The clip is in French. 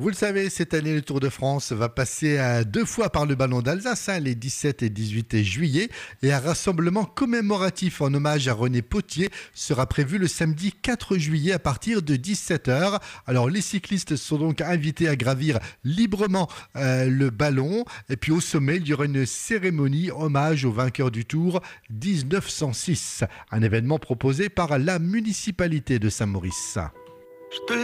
Vous le savez, cette année, le Tour de France va passer deux fois par le Ballon d'Alsace, les 17 et 18 juillet. Et un rassemblement commémoratif en hommage à René Pottier sera prévu le samedi 4 juillet à partir de 17h. Alors, les cyclistes sont donc invités à gravir librement le ballon. Et puis, au sommet, il y aura une cérémonie hommage au vainqueur du Tour 1906. Un événement proposé par la municipalité de Saint-Maurice.